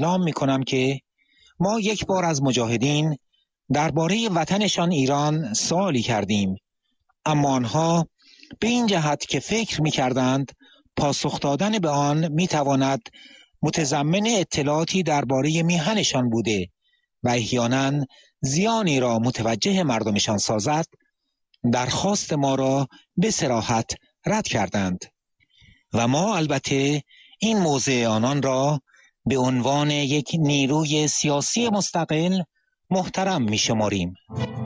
اسلام می کنم که ما یک بار از مجاهدین درباره وطنشان ایران سوالی کردیم، اما آنها به این جهت که فکر می کردند پاسخ دادن به آن می تواند متضمن اطلاعاتی درباره میهنشان بوده و احیانا زیانی را متوجه مردمشان سازد، درخواست ما را به صراحت رد کردند و ما البته این موضع آنان را به عنوان یک نیروی سیاسی مستقل محترم می شماریم.